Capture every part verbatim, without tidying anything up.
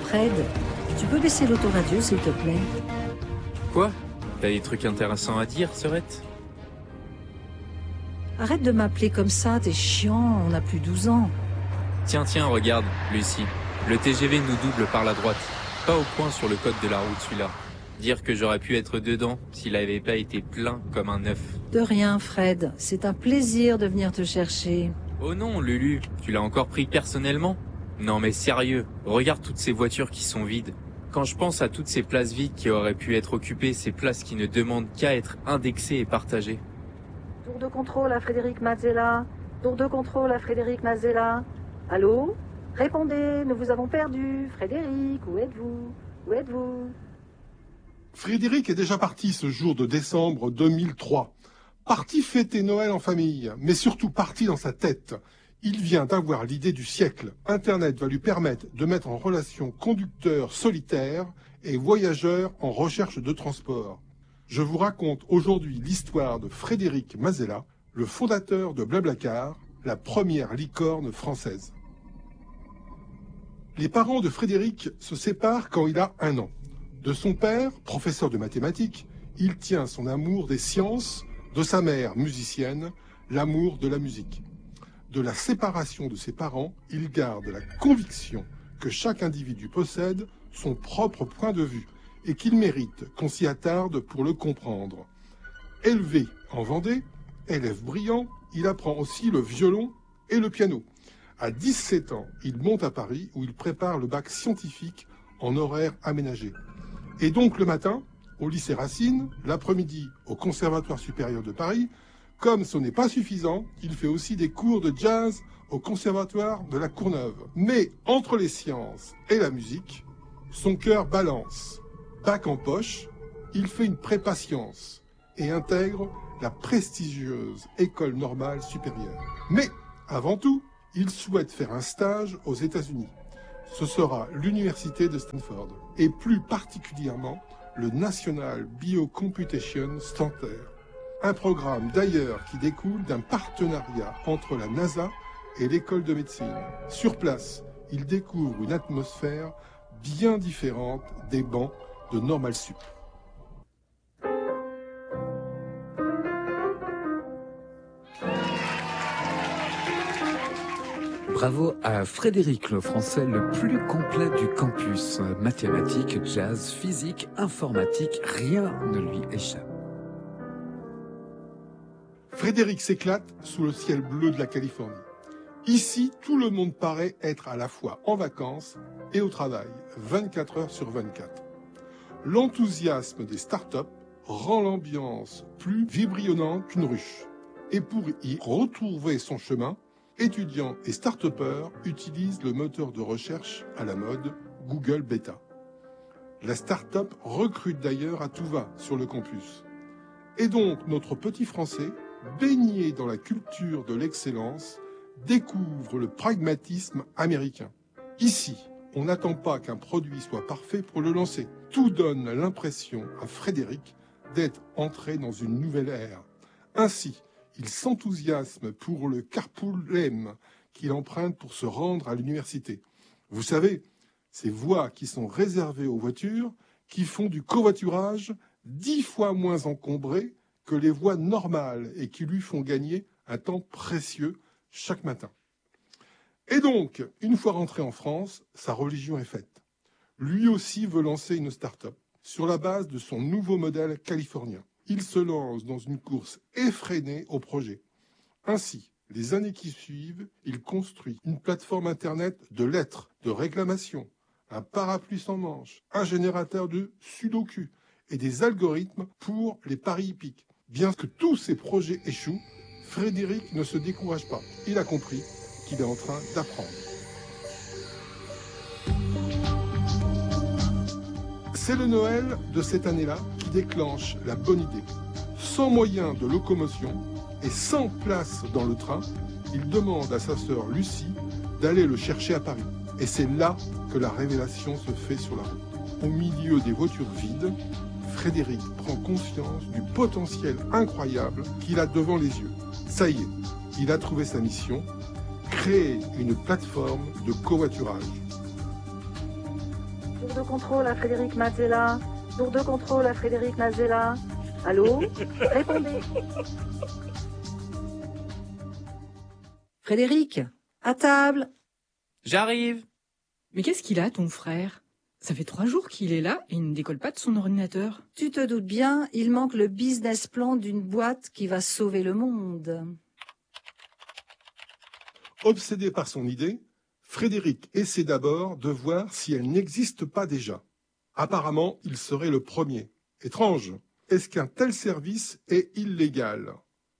Fred, tu peux baisser l'autoradio, s'il te plaît? Quoi? T'as des trucs intéressants à dire, Serette? Arrête de m'appeler comme ça, t'es chiant, on a plus douze ans. Tiens, tiens, regarde, Lucie. Le T G V nous double par la droite. Pas au point sur le code de la route, celui-là. Dire que j'aurais pu être dedans s'il avait pas été plein comme un œuf. De rien, Fred. C'est un plaisir de venir te chercher. Oh non, Lulu, tu l'as encore pris personnellement? Non mais sérieux, regarde toutes ces voitures qui sont vides. Quand je pense à toutes ces places vides qui auraient pu être occupées, ces places qui ne demandent qu'à être indexées et partagées. Tour de contrôle à Frédéric Mazzella. Tour de contrôle à Frédéric Mazzella. Allô? Répondez, nous vous avons perdu. Frédéric, où êtes-vous? Où êtes-vous? Frédéric est déjà parti ce jour de décembre deux mille trois. Parti fêter Noël en famille, mais surtout parti dans sa tête. Il vient d'avoir l'idée du siècle. Internet va lui permettre de mettre en relation conducteurs solitaires et voyageurs en recherche de transport. Je vous raconte aujourd'hui l'histoire de Frédéric Mazzella, le fondateur de Blablacar, la première licorne française. Les parents de Frédéric se séparent quand il a un an. De son père, professeur de mathématiques, il tient son amour des sciences, de sa mère, musicienne, l'amour de la musique. De la séparation de ses parents, il garde la conviction que chaque individu possède son propre point de vue et qu'il mérite qu'on s'y attarde pour le comprendre. Élevé en Vendée, élève brillant, il apprend aussi le violon et le piano. À dix-sept ans, il monte à Paris où il prépare le bac scientifique en horaire aménagé. Et donc le matin, au lycée Racine, l'après-midi au Conservatoire supérieur de Paris. Comme ce n'est pas suffisant, il fait aussi des cours de jazz au Conservatoire de la Courneuve. Mais entre les sciences et la musique, son cœur balance. Bac en poche, il fait une prépa sciences et intègre la prestigieuse École normale supérieure. Mais avant tout, il souhaite faire un stage aux États-Unis. Ce sera l'université de Stanford et plus particulièrement le National Biocomputation Center. Un programme d'ailleurs qui découle d'un partenariat entre la NASA et l'école de médecine. Sur place, il découvre une atmosphère bien différente des bancs de Normal Sup. Bravo à Frédéric, le français le plus complet du campus. Mathématiques, jazz, physique, informatique, rien ne lui échappe. Frédéric s'éclate sous le ciel bleu de la Californie. Ici, tout le monde paraît être à la fois en vacances et au travail, vingt-quatre heures sur vingt-quatre. L'enthousiasme des startups rend l'ambiance plus vibrillonnante qu'une ruche. Et pour y retrouver son chemin, étudiants et start-upers utilisent le moteur de recherche à la mode Google Beta. La start-up recrute d'ailleurs à tout va sur le campus. Et donc notre petit Français, baigné dans la culture de l'excellence, découvre le pragmatisme américain. Ici, on n'attend pas qu'un produit soit parfait pour le lancer. Tout donne l'impression à Frédéric d'être entré dans une nouvelle ère. Ainsi, il s'enthousiasme pour le carpool-lemme qu'il emprunte pour se rendre à l'université. Vous savez, ces voies qui sont réservées aux voitures, qui font du covoiturage dix fois moins encombré que les voies normales et qui lui font gagner un temps précieux chaque matin. Et donc, une fois rentré en France, sa religion est faite. Lui aussi veut lancer une start-up sur la base de son nouveau modèle californien. Il se lance dans une course effrénée au projet. Ainsi, les années qui suivent, il construit une plateforme Internet de lettres, de réclamations, un parapluie sans manche, un générateur de sudoku et des algorithmes pour les paris hippiques. Bien que tous ces projets échouent, Frédéric ne se décourage pas. Il a compris qu'il est en train d'apprendre. C'est le Noël de cette année-là qui déclenche la bonne idée. Sans moyen de locomotion et sans place dans le train, il demande à sa sœur Lucie d'aller le chercher à Paris. Et c'est là que la révélation se fait sur la route. Au milieu des voitures vides, Frédéric prend conscience du potentiel incroyable qu'il a devant les yeux. Ça y est, il a trouvé sa mission, créer une plateforme de covoiturage. Tour de contrôle à Frédéric Mazzella. Tour de contrôle à Frédéric Mazzella. Allô? Répondez. Frédéric, à table. J'arrive. Mais qu'est-ce qu'il a, ton frère? Ça fait trois jours qu'il est là et il ne décolle pas de son ordinateur. Tu te doutes bien, il manque le business plan d'une boîte qui va sauver le monde. Obsédé par son idée, Frédéric essaie d'abord de voir si elle n'existe pas déjà. Apparemment, il serait le premier. Étrange. Est-ce qu'un tel service est illégal?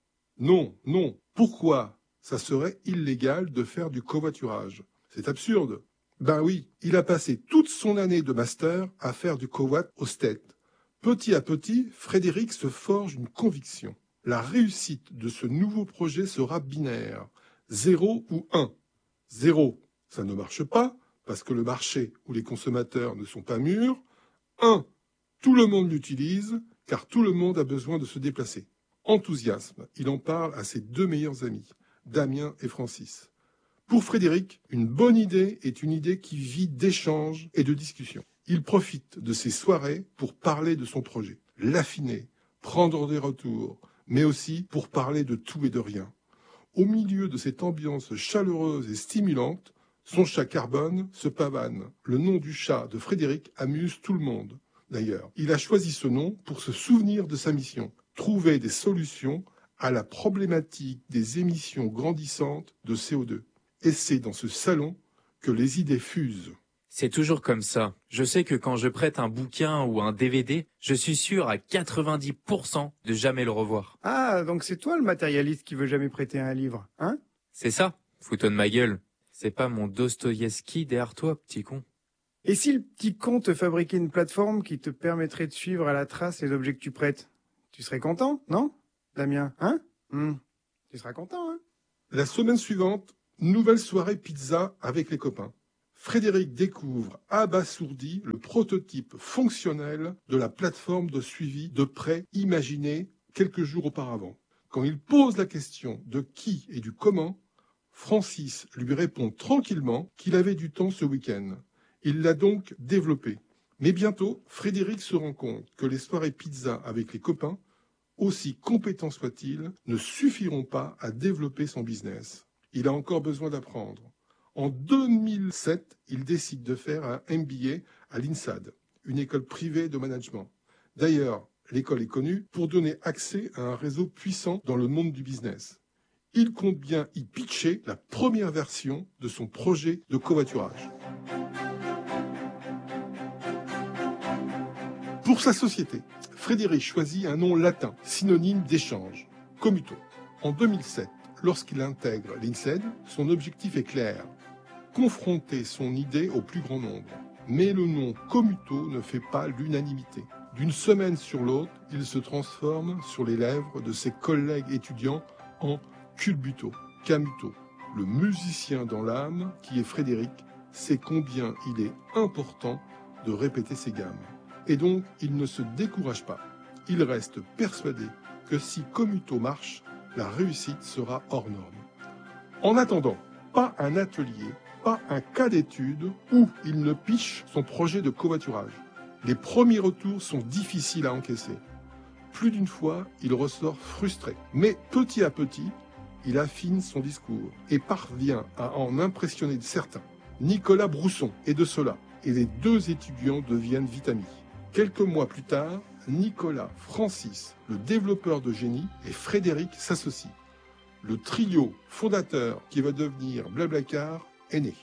Non, non. Pourquoi ça serait illégal de faire du covoiturage? C'est absurde. Ben oui, il a passé toute son année de master à faire du covoit au States. Petit à petit, Frédéric se forge une conviction. La réussite de ce nouveau projet sera binaire. Zéro ou un. Zéro, ça ne marche pas, parce que le marché ou les consommateurs ne sont pas mûrs. Un, tout le monde l'utilise, car tout le monde a besoin de se déplacer. Enthousiasme, il en parle à ses deux meilleurs amis, Damien et Francis. Pour Frédéric, une bonne idée est une idée qui vit d'échanges et de discussions. Il profite de ces soirées pour parler de son projet, l'affiner, prendre des retours, mais aussi pour parler de tout et de rien. Au milieu de cette ambiance chaleureuse et stimulante, son chat Carbone se pavane. Le nom du chat de Frédéric amuse tout le monde. D'ailleurs, il a choisi ce nom pour se souvenir de sa mission, trouver des solutions à la problématique des émissions grandissantes de C O deux. Et c'est dans ce salon que les idées fusent. C'est toujours comme ça. Je sais que quand je prête un bouquin ou un D V D, je suis sûr à quatre-vingt-dix pour cent de jamais le revoir. Ah, donc c'est toi le matérialiste qui veut jamais prêter un livre, hein? C'est ça, fous-toi de ma gueule. C'est pas mon Dostoïevski derrière toi, petit con. Et si le petit con te fabriquait une plateforme qui te permettrait de suivre à la trace les objets que tu prêtes? Tu serais content, non, Damien, hein? Hum, Tu seras content, hein? La semaine suivante, nouvelle soirée pizza avec les copains. Frédéric découvre abasourdi le prototype fonctionnel de la plateforme de suivi de prêt imaginée quelques jours auparavant. Quand il pose la question de qui et du comment, Francis lui répond tranquillement qu'il avait du temps ce week-end. Il l'a donc développé. Mais bientôt, Frédéric se rend compte que les soirées pizza avec les copains, aussi compétents soient-ils, ne suffiront pas à développer son business. Il a encore besoin d'apprendre. En deux mille sept, il décide de faire un M B A à l'INSAD, une école privée de management. D'ailleurs, l'école est connue pour donner accès à un réseau puissant dans le monde du business. Il compte bien y pitcher la première version de son projet de covoiturage. Pour sa société, Frédéric choisit un nom latin, synonyme d'échange, Commuto. En deux mille sept, lorsqu'il intègre l'INSEAD, son objectif est clair, confronter son idée au plus grand nombre. Mais le nom Commuto ne fait pas l'unanimité. D'une semaine sur l'autre, il se transforme sur les lèvres de ses collègues étudiants en Culbuto, Camuto. Le musicien dans l'âme, qui est Frédéric, sait combien il est important de répéter ses gammes. Et donc, il ne se décourage pas. Il reste persuadé que si Commuto marche, la réussite sera hors norme. En attendant, pas un atelier, pas un cas d'étude où il ne piche son projet de covoiturage. Les premiers retours sont difficiles à encaisser. Plus d'une fois, il ressort frustré. Mais petit à petit, il affine son discours et parvient à en impressionner certains. Nicolas Brousson est de cela, et les deux étudiants deviennent vite amis. Quelques mois plus tard, Nicolas, Francis, le développeur de génie, et Frédéric s'associent. Le trio fondateur qui va devenir Blablacar est né.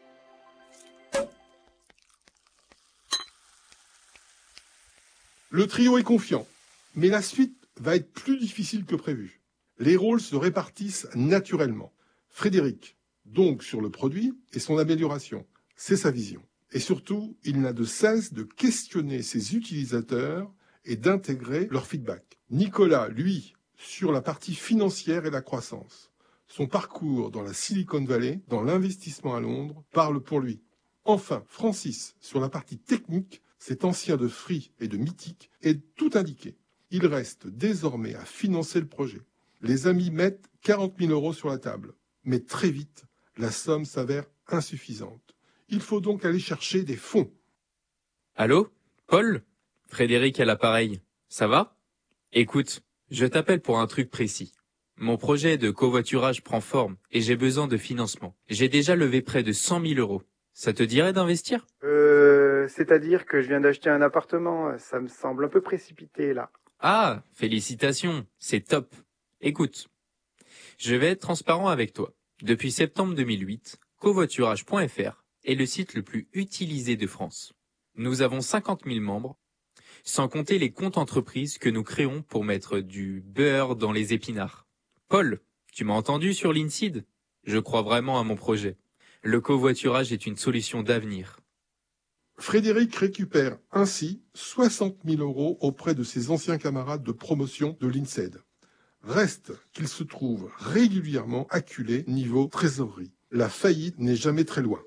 Le trio est confiant, mais la suite va être plus difficile que prévu. Les rôles se répartissent naturellement. Frédéric, donc sur le produit et son amélioration, c'est sa vision. Et surtout, il n'a de cesse de questionner ses utilisateurs et d'intégrer leur feedback. Nicolas, lui, sur la partie financière et la croissance. Son parcours dans la Silicon Valley, dans l'investissement à Londres, parle pour lui. Enfin, Francis, sur la partie technique, cet ancien de Free et de Mythique, est tout indiqué. Il reste désormais à financer le projet. Les amis mettent quarante mille euros sur la table. Mais très vite, la somme s'avère insuffisante. Il faut donc aller chercher des fonds. Allô? Paul? Frédéric à l'appareil. Ça va? Écoute, je t'appelle pour un truc précis. Mon projet de covoiturage prend forme et j'ai besoin de financement. J'ai déjà levé près de cent mille euros. Ça te dirait d'investir? Euh, c'est-à-dire que je viens d'acheter un appartement, ça me semble un peu précipité là. Ah, félicitations, c'est top. Écoute, je vais être transparent avec toi. Depuis septembre deux mille huit, covoiturage point F R est le site le plus utilisé de France. Nous avons cinquante mille membres, sans compter les comptes entreprises que nous créons pour mettre du beurre dans les épinards. Paul, tu m'as entendu sur l'INSEAD? Je crois vraiment à mon projet. Le covoiturage est une solution d'avenir. Frédéric récupère ainsi soixante mille euros auprès de ses anciens camarades de promotion de l'INSEAD. Reste qu'il se trouve régulièrement acculé niveau trésorerie. La faillite n'est jamais très loin.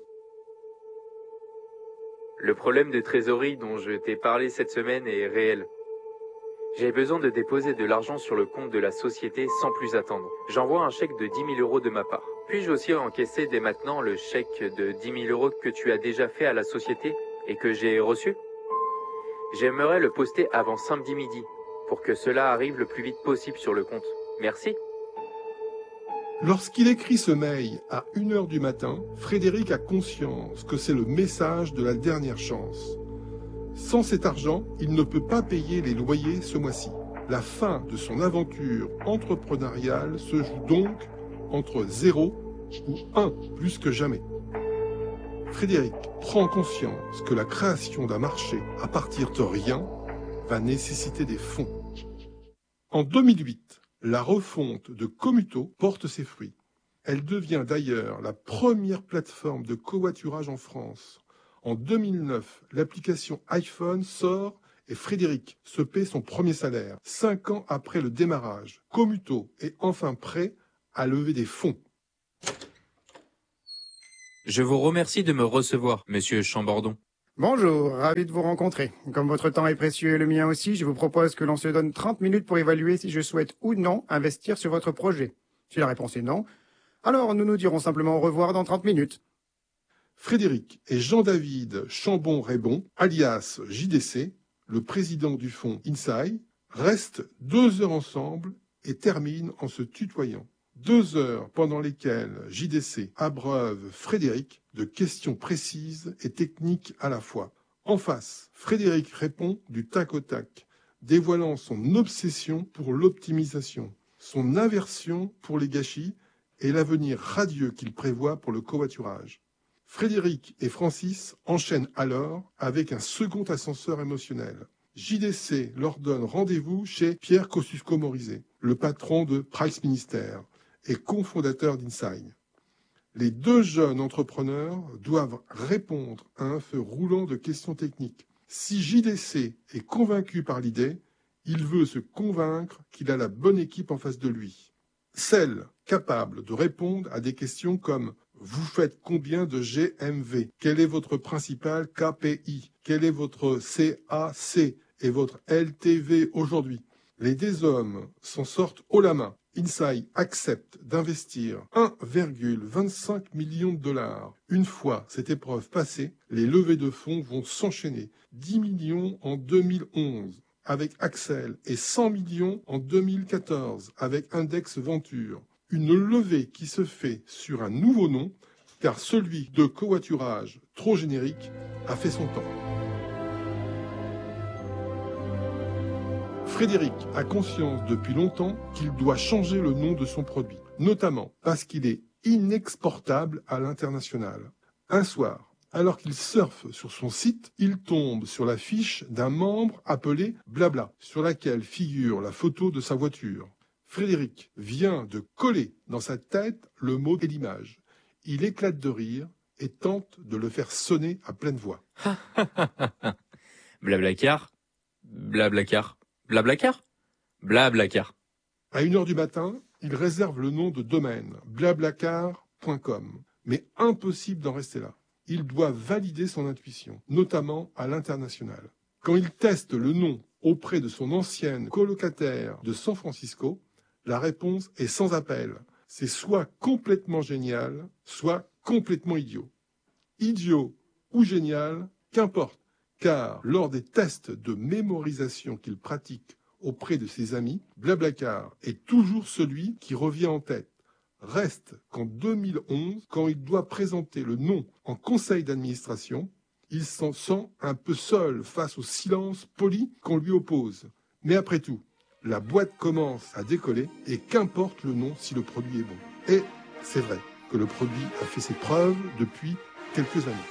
Le problème de trésorerie dont je t'ai parlé cette semaine est réel. J'ai besoin de déposer de l'argent sur le compte de la société sans plus attendre. J'envoie un chèque de dix mille euros de ma part. Puis-je aussi encaisser dès maintenant le chèque de dix mille euros que tu as déjà fait à la société et que j'ai reçu? J'aimerais le poster avant samedi midi pour que cela arrive le plus vite possible sur le compte. Merci. Lorsqu'il écrit ce mail à une heure du matin, Frédéric a conscience que c'est le message de la dernière chance. Sans cet argent, il ne peut pas payer les loyers ce mois-ci. La fin de son aventure entrepreneuriale se joue donc entre zéro ou un plus que jamais. Frédéric prend conscience que la création d'un marché à partir de rien va nécessiter des fonds. En deux mille huit, la refonte de Commuto porte ses fruits. Elle devient d'ailleurs la première plateforme de covoiturage en France. En deux mille neuf, l'application iPhone sort et Frédéric se paie son premier salaire. Cinq ans après le démarrage, Commuto est enfin prêt à lever des fonds. Je vous remercie de me recevoir, monsieur Chambordon. Bonjour, ravi de vous rencontrer. Comme votre temps est précieux et le mien aussi, je vous propose que l'on se donne trente minutes pour évaluer si je souhaite ou non investir sur votre projet. Si la réponse est non, alors nous nous dirons simplement au revoir dans trente minutes. Frédéric et Jean-David Chambon-Rébon, alias J D C, le président du fonds Inside, restent deux heures ensemble et terminent en se tutoyant. Deux heures pendant lesquelles J D C abreuve Frédéric de questions précises et techniques à la fois. En face, Frédéric répond du tac au tac, dévoilant son obsession pour l'optimisation, son aversion pour les gâchis et l'avenir radieux qu'il prévoit pour le covoiturage. Frédéric et Francis enchaînent alors avec un second ascenseur émotionnel. J D C leur donne rendez-vous chez Pierre Kosciusko-Morizet, le patron de Price Minister et cofondateur d'Inside. Les deux jeunes entrepreneurs doivent répondre à un feu roulant de questions techniques. Si J D C est convaincu par l'idée, il veut se convaincre qu'il a la bonne équipe en face de lui. Celle capable de répondre à des questions comme « Vous faites combien de G M V? Quel est votre principal K P I? Quel est votre C A C et votre L T V aujourd'hui ?» Les deux hommes s'en sortent haut la main. Inside accepte d'investir un virgule vingt-cinq million de dollars. Une fois cette épreuve passée, les levées de fonds vont s'enchaîner. dix millions en deux mille onze avec Axel et cent millions en deux mille quatorze avec Index Venture. Une levée qui se fait sur un nouveau nom, car celui de covoiturage trop générique a fait son temps. Frédéric a conscience depuis longtemps qu'il doit changer le nom de son produit, notamment parce qu'il est inexportable à l'international. Un soir, alors qu'il surfe sur son site, il tombe sur la fiche d'un membre appelé Blabla, sur laquelle figure la photo de sa voiture. Frédéric vient de coller dans sa tête le mot et l'image. Il éclate de rire et tente de le faire sonner à pleine voix. Blablacar, Blablacar, Blablacar, Blablacar. À une heure du matin, il réserve le nom de domaine blablacar point com. Mais impossible d'en rester là. Il doit valider son intuition, notamment à l'international. Quand il teste le nom auprès de son ancienne colocataire de San Francisco, la réponse est sans appel. C'est soit complètement génial, soit complètement idiot. Idiot ou génial, qu'importe, car lors des tests de mémorisation qu'il pratique auprès de ses amis, Blablacar est toujours celui qui revient en tête. Reste qu'en deux mille onze, quand il doit présenter le nom en conseil d'administration, il s'en sent un peu seul face au silence poli qu'on lui oppose. Mais après tout, la boîte commence à décoller et qu'importe le nom si le produit est bon. Et c'est vrai que le produit a fait ses preuves depuis quelques années.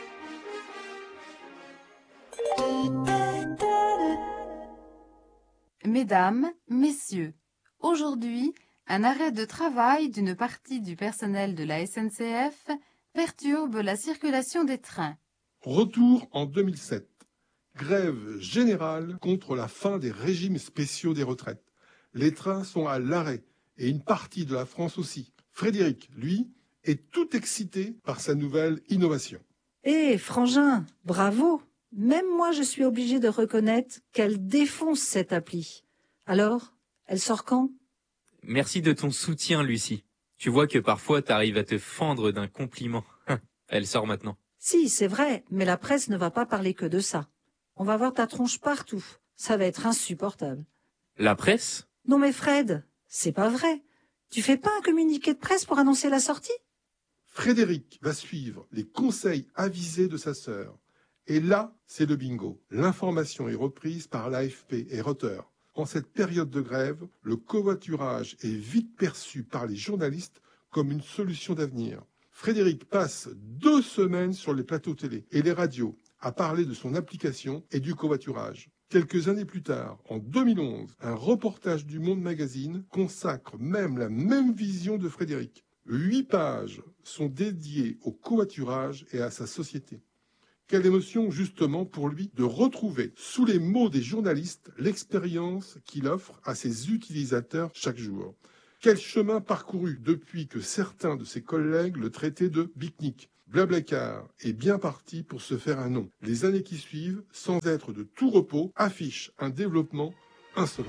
Mesdames, Messieurs, aujourd'hui, un arrêt de travail d'une partie du personnel de la S N C F perturbe la circulation des trains. Retour en deux mille sept. Grève générale contre la fin des régimes spéciaux des retraites. Les trains sont à l'arrêt et une partie de la France aussi. Frédéric, lui, est tout excité par sa nouvelle innovation. Eh, frangin, bravo! Même moi, je suis obligée de reconnaître qu'elle défonce cette appli. Alors, elle sort quand? Merci de ton soutien, Lucie. Tu vois que parfois t'arrives à te fendre d'un compliment. Elle sort maintenant. Si, c'est vrai, mais la presse ne va pas parler que de ça. On va voir ta tronche partout. Ça va être insupportable. La presse? Non mais Fred, c'est pas vrai. Tu fais pas un communiqué de presse pour annoncer la sortie? Frédéric va suivre les conseils avisés de sa sœur. Et là, c'est le bingo. L'information est reprise par l'A F P et Reuters. En cette période de grève, le covoiturage est vite perçu par les journalistes comme une solution d'avenir. Frédéric passe deux semaines sur les plateaux télé et les radios à parler de son application et du covoiturage. Quelques années plus tard, en deux mille onze, un reportage du Monde Magazine consacre même la même vision de Frédéric. Huit pages sont dédiées au covoiturage et à sa société. Quelle émotion justement pour lui de retrouver sous les mots des journalistes l'expérience qu'il offre à ses utilisateurs chaque jour. Quel chemin parcouru depuis que certains de ses collègues le traitaient de Bicnic. Blablacar est bien parti pour se faire un nom. Les années qui suivent, sans être de tout repos, affichent un développement insolent.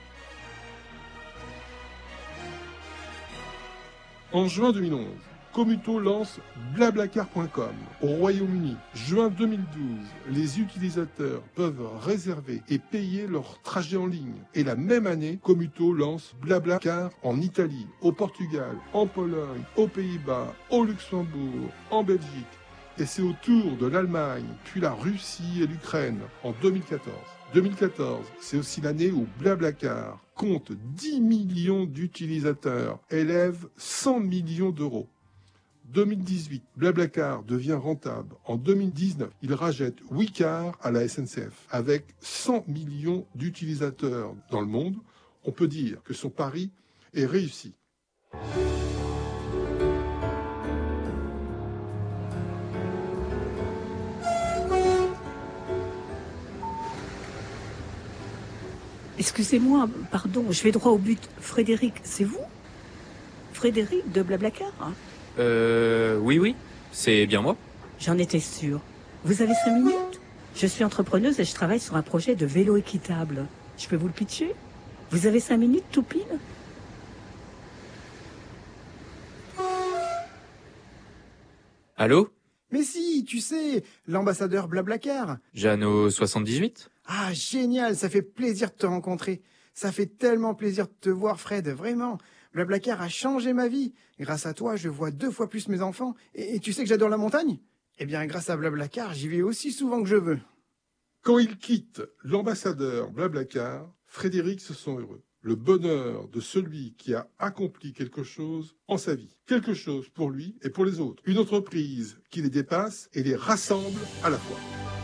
En juin deux mille onze, Commuto lance Blablacar point com. Au Royaume-Uni, juin deux mille douze, les utilisateurs peuvent réserver et payer leur trajet en ligne. Et la même année, Commuto lance Blablacar en Italie, au Portugal, en Pologne, aux Pays-Bas, au Luxembourg, en Belgique. Et c'est au tour de l'Allemagne, puis la Russie et l'Ukraine en deux mille quatorze. deux mille quatorze, c'est aussi l'année où Blablacar compte dix millions d'utilisateurs, élève cent millions d'euros. deux mille dix-huit, Blablacar devient rentable. En deux mille dix-neuf, il rachète Wicar à la S N C F. Avec cent millions d'utilisateurs dans le monde, on peut dire que son pari est réussi. Excusez-moi, pardon, je vais droit au but. Frédéric, c'est vous? Frédéric de Blablacar, hein? Euh... Oui, oui. C'est bien moi. J'en étais sûre. Vous avez cinq minutes? Je suis entrepreneuse et je travaille sur un projet de vélo équitable. Je peux vous le pitcher? Vous avez cinq minutes, tout pile? Allô? Mais si, tu sais, l'ambassadeur Blablacar. Jeannot soixante-dix-huit? Ah, génial, ça fait plaisir de te rencontrer. Ça fait tellement plaisir de te voir, Fred, vraiment. Blablacar a changé ma vie. Grâce à toi, je vois deux fois plus mes enfants. Et, et tu sais que j'adore la montagne? Eh bien, grâce à Blablacar, j'y vais aussi souvent que je veux. Quand il quitte l'ambassadeur Blablacar, Frédéric se sent heureux. Le bonheur de celui qui a accompli quelque chose en sa vie. Quelque chose pour lui et pour les autres. Une entreprise qui les dépasse et les rassemble à la fois.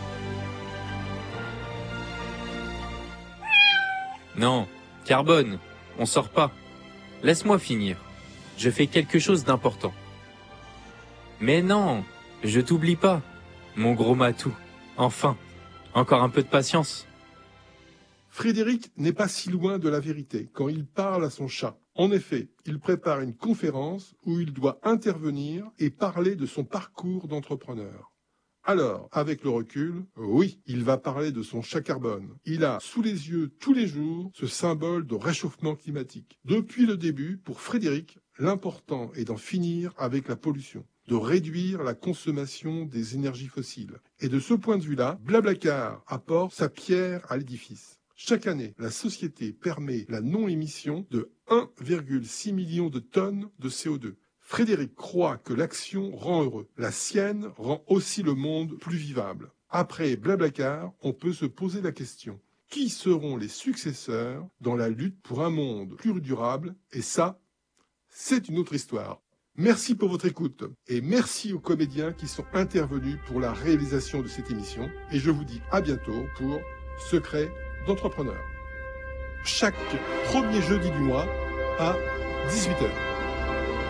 Non, Carbone, on sort pas. Laisse-moi finir. Je fais quelque chose d'important. Mais non, je t'oublie pas, mon gros matou. Enfin, encore un peu de patience. Frédéric n'est pas si loin de la vérité quand il parle à son chat. En effet, il prépare une conférence où il doit intervenir et parler de son parcours d'entrepreneur. Alors, avec le recul, oui, il va parler de son chat carbone. Il a sous les yeux tous les jours ce symbole de réchauffement climatique. Depuis le début, pour Frédéric, l'important est d'en finir avec la pollution. de réduire la consommation des énergies fossiles. Et de ce point de vue-là, Blablacar apporte sa pierre à l'édifice. Chaque année, la société permet la non-émission de un virgule six million de tonnes de C O deux. Frédéric croit que l'action rend heureux. La sienne rend aussi le monde plus vivable. Après Blablacar, on peut se poser la question. Qui seront les successeurs dans la lutte pour un monde plus durable? Et ça, c'est une autre histoire. Merci pour votre écoute et merci aux comédiens qui sont intervenus pour la réalisation de cette émission. Et je vous dis à bientôt pour Secrets d'entrepreneur. Chaque premier jeudi du mois à dix-huit heures.